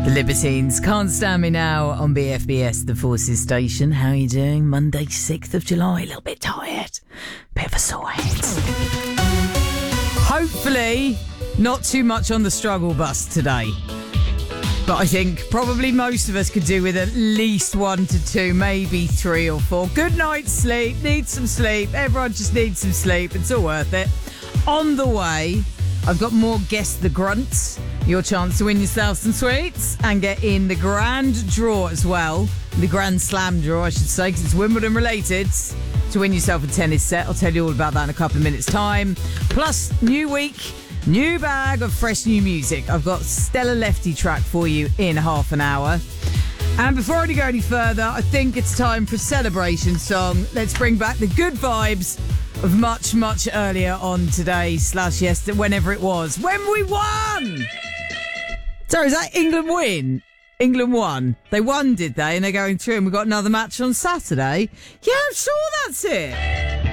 The Libertines, Can't Stand Me Now on BFBS, the Forces station. How are you doing? Monday, 6th of July. A little bit tired. Bit of a sore head. Hopefully, not too much on the struggle bus today. But I think probably most of us could do with at least 1 to 2, maybe 3 or 4. Good night's sleep. Need some sleep. Everyone just needs some sleep. It's all worth it. On the way, I've got more Guess the Grunts. Your chance to win yourself some sweets and get in the grand draw as well. The Grand Slam draw, I should say, because it's Wimbledon related. To win yourself a tennis set. I'll tell you all about that in a couple of minutes' time. Plus, new week, new bag of fresh new music. I've got Stella Lefty track for you in half an hour. And before I go any further, I think it's time for a celebration song. Let's bring back the good vibes of much, much earlier on today / yesterday, whenever it was, when we won! Sorry, is that England win? England won. They won, did they? And they're going through, and we've got another match on Saturday. Yeah, I'm sure that's it.